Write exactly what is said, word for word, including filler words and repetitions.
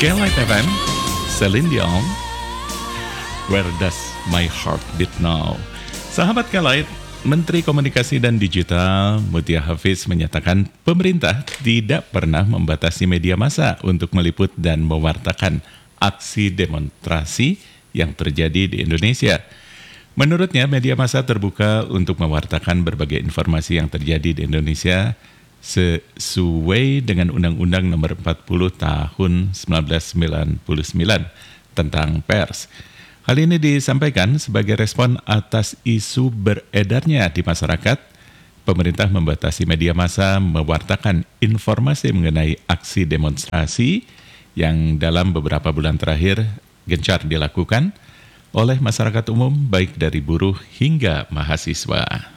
K-Light F M, Celine Dion, Where Does My Heart Beat Now? Sahabat K-Light, Menteri Komunikasi dan Digital Mutia Hafiz menyatakan pemerintah tidak pernah membatasi media massa untuk meliput dan mewartakan aksi demonstrasi yang terjadi di Indonesia. Menurutnya, media massa terbuka untuk mewartakan berbagai informasi yang terjadi di Indonesia sesuai dengan Undang-Undang Nomor empat puluh Tahun seribu sembilan ratus sembilan puluh sembilan tentang pers. Hal ini disampaikan sebagai respon atas isu beredarnya di masyarakat, pemerintah membatasi media massa mewartakan informasi mengenai aksi demonstrasi yang dalam beberapa bulan terakhir gencar dilakukan oleh masyarakat umum baik dari buruh hingga mahasiswa.